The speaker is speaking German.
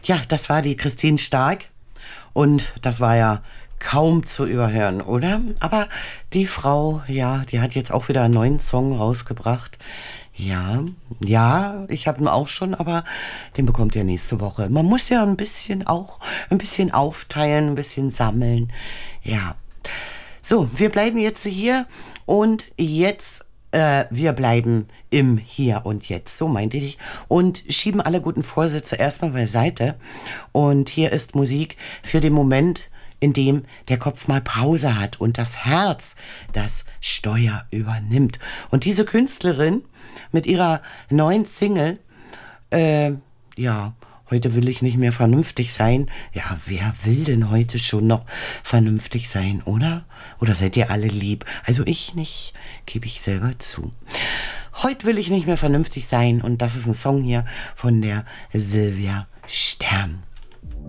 Ja, das war die Christine Stark und das war ja kaum zu überhören, oder? Aber die Frau, ja, die hat jetzt auch wieder einen neuen Song rausgebracht. Ja, ja, ich habe ihn auch schon, aber den bekommt ihr nächste Woche. Man muss ja ein bisschen aufteilen, ein bisschen sammeln. Ja. So, wir bleiben jetzt hier und jetzt, wir bleiben im Hier und Jetzt, so meinte ich, und schieben alle guten Vorsätze erstmal beiseite. Und hier ist Musik für den Moment, in dem der Kopf mal Pause hat und das Herz das Steuer übernimmt. Und diese Künstlerin mit ihrer neuen Single, äh, ja, heute will ich nicht mehr vernünftig sein. Ja, wer will denn heute schon noch vernünftig sein, oder? Oder seid ihr alle lieb? Also ich nicht, gebe ich selber zu. Heute will ich nicht mehr vernünftig sein und das ist ein Song hier von der Silvia Stern.